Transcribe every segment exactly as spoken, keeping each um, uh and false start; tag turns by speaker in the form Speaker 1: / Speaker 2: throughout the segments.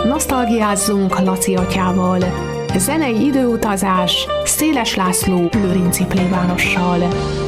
Speaker 1: Nosztalgiázzunk Laci atyával. Zenei időutazás Széles László lőrinci plébánossal.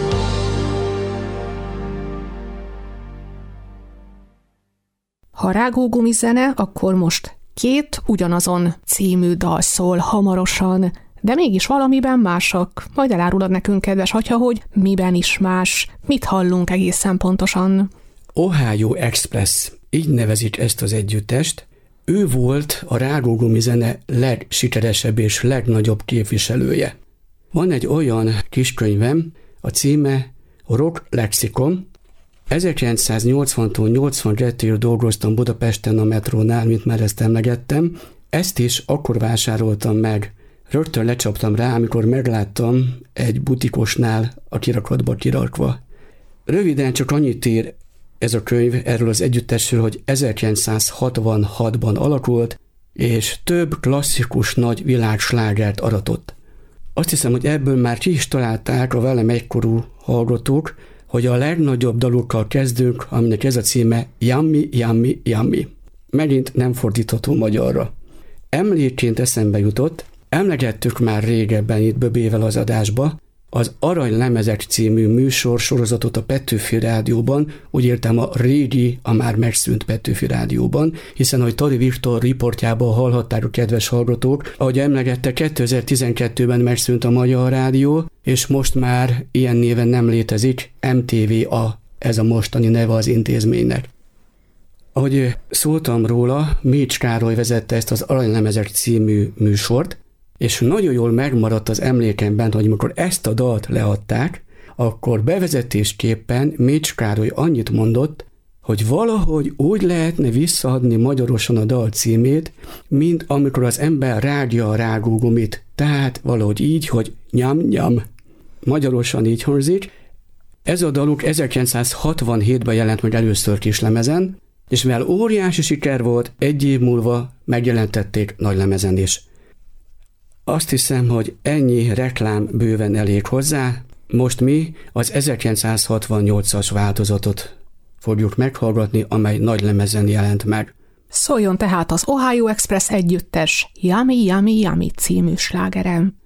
Speaker 1: Ha rágógumi zene, akkor most két ugyanazon című dal szól hamarosan, de mégis valamiben másak. Majd elárulod nekünk, kedves atya, hogy miben is más, mit hallunk egészen pontosan.
Speaker 2: Ohio Express, így nevezik ezt az együttest. Ő volt a rágógumi zene legsikeresebb és legnagyobb képviselője. Van egy olyan kiskönyvem, a címe Rock Lexikon. ezerkilencszáznyolcvantól nyolcvankettőig dolgoztam Budapesten a metrónál, mint már ezt emlegettem. Ezt is akkor vásároltam meg. Rögtön lecsaptam rá, amikor megláttam egy butikosnál a kirakatba kirakva. Röviden csak annyit ír ez a könyv erről az együttesről, hogy ezerkilencszázhatvanhatban alakult, és több klasszikus nagy világslágert aratott. Azt hiszem, hogy ebből már ki is találták a velem egykorú hallgatók, hogy a legnagyobb dalukkal kezdünk, aminek ez a címe Yummy, Yummy, Yummy. Megint nem fordítható magyarra. Emlékként eszembe jutott, emlegettük már régebben itt Böbével az adásba, az Aranylemezek című műsor sorozatot a Petőfi Rádióban, úgy értem a régi, a már megszűnt Petőfi Rádióban, hiszen ahogy Tari Viktor riportjában hallhatták a kedves hallgatók, ahogy emlegette, kétezer-tizenkettőben megszűnt a Magyar Rádió, és most már ilyen néven nem létezik, em té vé á, ez a mostani neve az intézménynek. Ahogy szóltam róla, Mécs Károly vezette ezt az Aranylemezek című műsort, és nagyon jól megmaradt az emlékemben, hogy amikor ezt a dalt leadták, akkor bevezetésképpen Mécs Károly annyit mondott, hogy valahogy úgy lehetne visszaadni magyarosan a dal címét, mint amikor az ember rágja a rágógumit, tehát valahogy így, hogy nyam-nyam. Magyarosan így hangzik. Ez a daluk ezerkilencszázhatvanhétben jelent meg először kislemezen, és mivel óriási siker volt, egy év múlva megjelentették nagylemezen is. Azt hiszem, hogy ennyi reklám bőven elég hozzá. Most mi az ezerkilencszázhatvannyolcas változatot fogjuk meghallgatni, amely nagylemezen jelent meg.
Speaker 1: Szóljon tehát az Ohio Express együttes Yummy, Yummy, Yummy című slágerem.